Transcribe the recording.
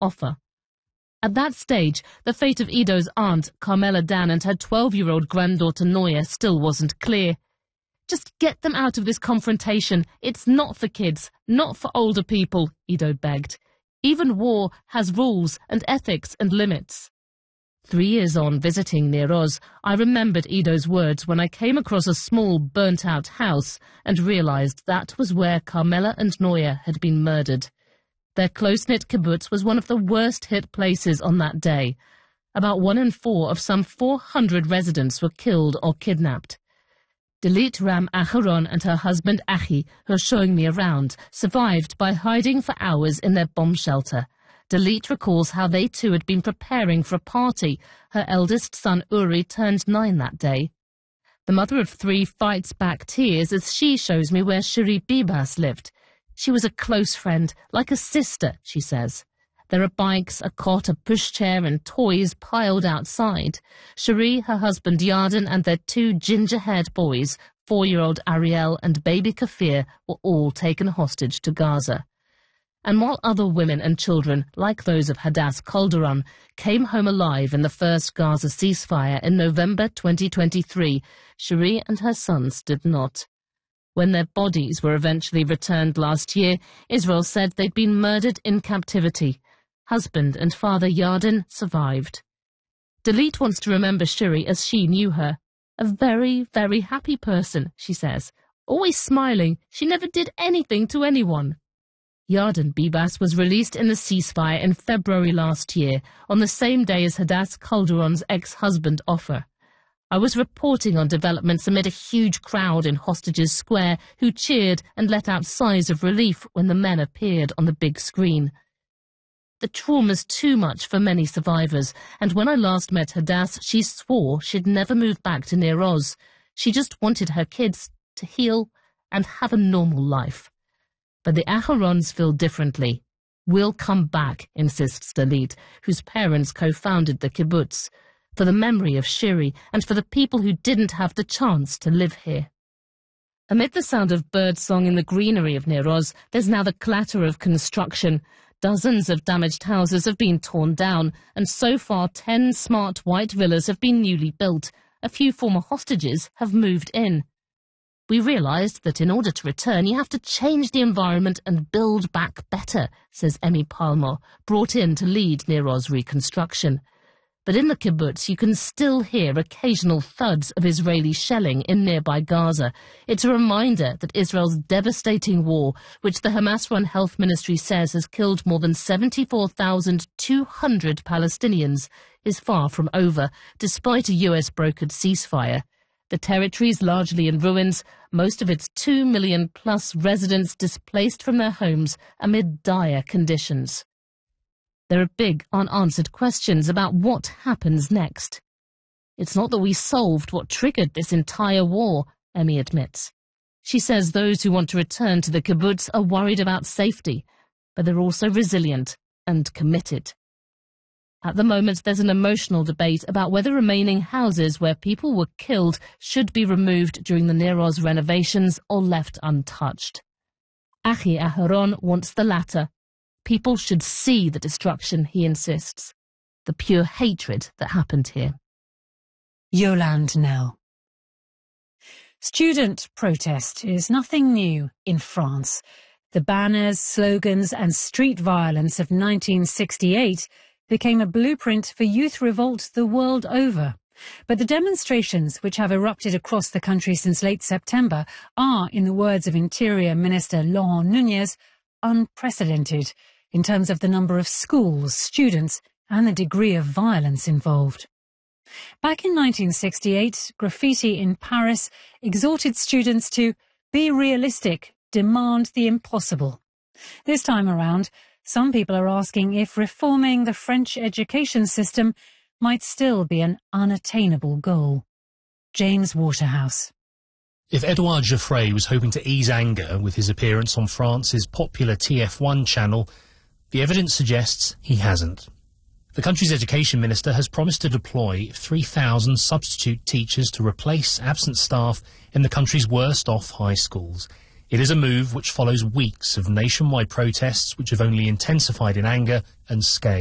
offer. At that stage, the fate of Ido's aunt, Carmela Dan, and her 12-year-old granddaughter Noya still wasn't clear. Just get them out of this confrontation. It's not for kids, not for older people, Ido begged. Even war has rules and ethics and limits. 3 years on visiting near Oz, I remembered Ido's words when I came across a small burnt-out house and realized that was where Carmela and Noya had been murdered. Their close-knit kibbutz was one of the worst-hit places on that day. About 1 in 4 of some 400 residents were killed or kidnapped. Dalit Ram Aharon and her husband Achi, who are showing me around, survived by hiding for hours in their bomb shelter. Dalit recalls how they too had been preparing for a party. Her eldest son Uri turned 9 that day. The mother of 3 fights back tears as she shows me where Shiri Bibas lived. She was a close friend, like a sister, she says. There are bikes, a cot, a pushchair and toys piled outside. Cherie, her husband Yarden and their 2 ginger-haired boys, 4-year-old Ariel and baby Kafir, were all taken hostage to Gaza. And while other women and children, like those of Hadass Calderon, came home alive in the first Gaza ceasefire in November 2023, Cherie and her sons did not. When their bodies were eventually returned last year, Israel said they'd been murdered in captivity. Husband and father Yarden survived. Dalit wants to remember Shiri as she knew her. A very, very happy person, she says. Always smiling, she never did anything to anyone. Yarden Bibas was released in the ceasefire in February last year, on the same day as Hadass Calderon's ex-husband Ofer. I was reporting on developments amid a huge crowd in Hostages Square who cheered and let out sighs of relief when the men appeared on the big screen. The trauma's too much for many survivors, and when I last met Hadass, she swore she'd never move back to Nir Oz. She just wanted her kids to heal and have a normal life. But the Aharons feel differently. We'll come back, insists Dalit, whose parents co-founded the kibbutz, for the memory of Shiri and for the people who didn't have the chance to live here. Amid the sound of birdsong in the greenery of Nir Oz, there's now the clatter of construction. Dozens of damaged houses have been torn down, and so far 10 smart white villas have been newly built. A few former hostages have moved in. We realised that in order to return, you have to change the environment and build back better, says Emmy Palmer, brought in to lead Nir Oz reconstruction. But in the kibbutz, you can still hear occasional thuds of Israeli shelling in nearby Gaza. It's a reminder that Israel's devastating war, which the Hamas-run health ministry says has killed more than 74,200 Palestinians, is far from over, despite a US-brokered ceasefire. The territory's largely in ruins, most of its 2 million-plus residents displaced from their homes amid dire conditions. There are big, unanswered questions about what happens next. It's not that we solved what triggered this entire war, Emmy admits. She says those who want to return to the kibbutz are worried about safety, but they're also resilient and committed. At the moment, there's an emotional debate about whether remaining houses where people were killed should be removed during the Nir Oz renovations or left untouched. Achi Aharon wants the latter. People should see the destruction, he insists, the pure hatred that happened here. Yolande Nell. Student protest is nothing new in France. The banners, slogans and street violence of 1968 became a blueprint for youth revolt the world over. But the demonstrations which have erupted across the country since late September are, in the words of Interior Minister Laurent Nunez, unprecedented in terms of the number of schools, students and the degree of violence involved. Back in 1968, graffiti in Paris exhorted students to be realistic, demand the impossible. This time around, some people are asking if reforming the French education system might still be an unattainable goal. James Waterhouse. If Edouard Geoffrey was hoping to ease anger with his appearance on France's popular TF1 channel, the evidence suggests he hasn't. The country's education minister has promised to deploy 3,000 substitute teachers to replace absent staff in the country's worst-off high schools. It is a move which follows weeks of nationwide protests which have only intensified in anger and scale.